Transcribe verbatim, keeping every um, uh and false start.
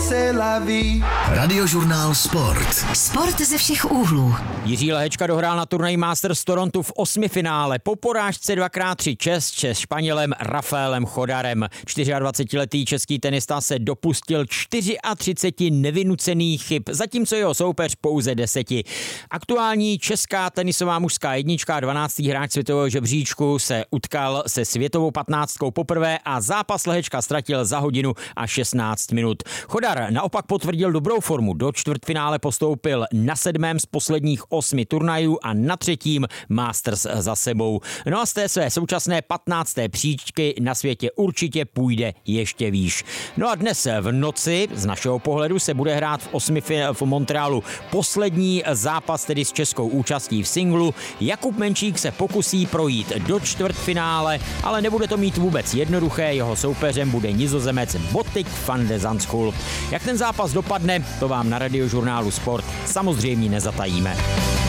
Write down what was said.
Radiožurnál Sport. Sport ze všech úhlů. Jiří Lehečka dohrál na turnaji Masters Toronto v osmifinále. Po porážce dvakrát tři čest se Španělem Rafaelem Chodarem. dvacetčtyřletý český tenista se dopustil třicet čtyři nevynucených chyb, zatímco jeho soupeř pouze deseti. Aktuální česká tenisová mužská jednička, dvanáctý hráč světového žebříčku, se utkal se světovou patnáctkou poprvé a zápas Lehečka ztratil za hodinu a šestnáct minut. Chodar naopak potvrdil dobrou formu. Do čtvrtfinále postoupil na sedmém z posledních osmi turnajů a na třetím Masters za sebou. No a z té své současné patnácté příčky na světě určitě půjde ještě výš. No a dnes v noci z našeho pohledu se bude hrát v osmi v Montrealu poslední zápas, tedy s českou účastí v singlu. Jakub Menčík se pokusí projít do čtvrtfinále, ale nebude to mít vůbec jednoduché. Jeho soupeřem bude Nizozemec Botic van de Zandschulp. Jak ten zápas dopadne, to vám na Radiožurnálu Sport samozřejmě nezatajíme.